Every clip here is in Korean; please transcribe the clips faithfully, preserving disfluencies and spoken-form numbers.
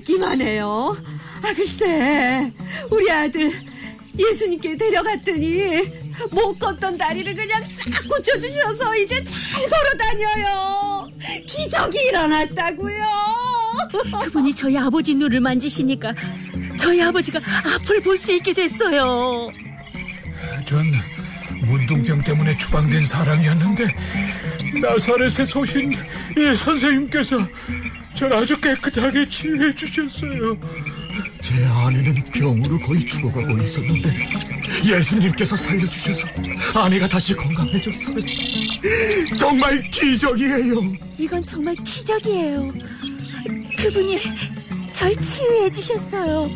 듣기만 해요. 아, 글쎄, 우리 아들 예수님께 데려갔더니 못 걷던 다리를 그냥 싹 고쳐주셔서 이제 잘 걸어다녀요. 기적이 일어났다고요. 그분이 저희 아버지 눈을 만지시니까 저희 아버지가 앞을 볼 수 있게 됐어요. 전 문둥병 때문에 추방된 사람이었는데 나사렛에서 오신 이 선생님께서 절 아주 깨끗하게 치유해 주셨어요. 제 아내는 병으로 거의 죽어가고 있었는데 예수님께서 살려주셔서 아내가 다시 건강해졌어요. 정말 기적이에요. 이건 정말 기적이에요. 그분이 절 치유해 주셨어요.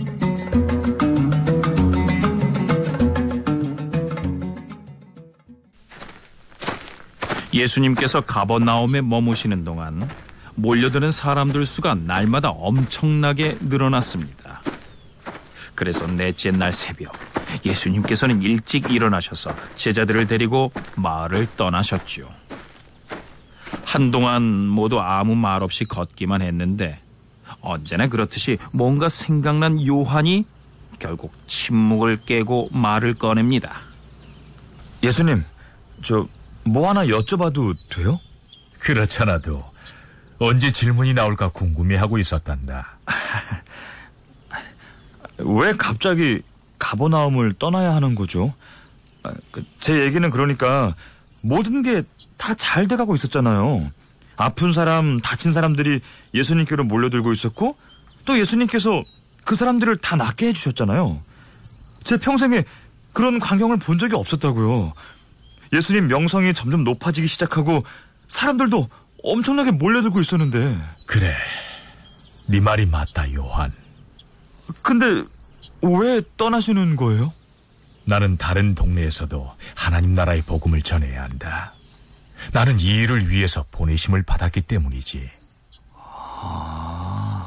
예수님께서 가버나움에 머무시는 동안 몰려드는 사람들 수가 날마다 엄청나게 늘어났습니다. 그래서 넷째 날 새벽 예수님께서는 일찍 일어나셔서 제자들을 데리고 마을을 떠나셨지요. 한동안 모두 아무 말 없이 걷기만 했는데 언제나 그렇듯이 뭔가 생각난 요한이 결국 침묵을 깨고 말을 꺼냅니다. 예수님, 저 뭐 하나 여쭤봐도 돼요? 그렇잖아도 언제 질문이 나올까 궁금해하고 있었단다. 왜 갑자기 가버나움을 떠나야 하는 거죠? 제 얘기는 그러니까 모든 게 다 잘 돼가고 있었잖아요. 아픈 사람, 다친 사람들이 예수님께로 몰려들고 있었고 또 예수님께서 그 사람들을 다 낫게 해주셨잖아요. 제 평생에 그런 광경을 본 적이 없었다고요. 예수님 명성이 점점 높아지기 시작하고 사람들도 엄청나게 몰려들고 있었는데. 그래, 네 말이 맞다, 요한. 근데 왜 떠나시는 거예요? 나는 다른 동네에서도 하나님 나라의 복음을 전해야 한다. 나는 이 일을 위해서 보내심을 받았기 때문이지. 아...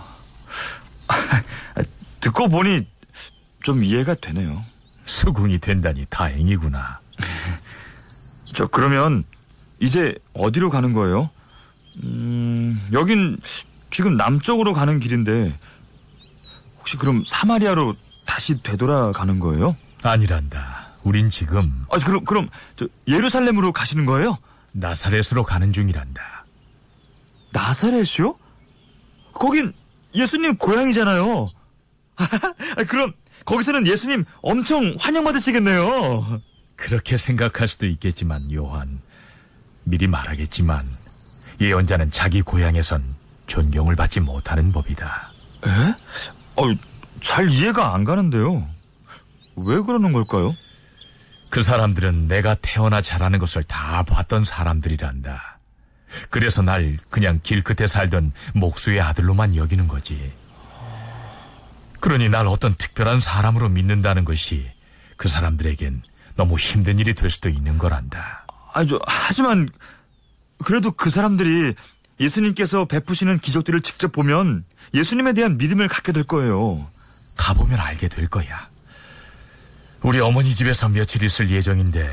듣고 보니 좀 이해가 되네요. 수긍이 된다니 다행이구나. 저 그러면 이제 어디로 가는 거예요? 음, 여긴 지금 남쪽으로 가는 길인데 혹시 그럼 사마리아로 다시 되돌아가는 거예요? 아니란다. 우린 지금 아, 그럼 그럼 저 예루살렘으로 가시는 거예요? 나사렛으로 가는 중이란다. 나사렛이요? 거긴 예수님 고향이잖아요. 그럼 거기서는 예수님 엄청 환영받으시겠네요. 그렇게 생각할 수도 있겠지만 요한, 미리 말하겠지만 예언자는 자기 고향에선 존경을 받지 못하는 법이다. 에? 어, 잘 이해가 안 가는데요. 왜 그러는 걸까요? 그 사람들은 내가 태어나 자라는 것을 다 봤던 사람들이란다. 그래서 날 그냥 길끝에 살던 목수의 아들로만 여기는 거지. 그러니 날 어떤 특별한 사람으로 믿는다는 것이 그 사람들에겐 너무 힘든 일이 될 수도 있는 거란다. 아니, 저, 하지만 그래도 그 사람들이 예수님께서 베푸시는 기적들을 직접 보면 예수님에 대한 믿음을 갖게 될 거예요. 가보면 알게 될 거야. 우리 어머니 집에서 며칠 있을 예정인데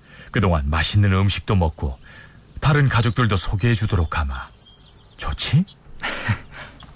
그동안 맛있는 음식도 먹고 다른 가족들도 소개해 주도록 하마. 좋지?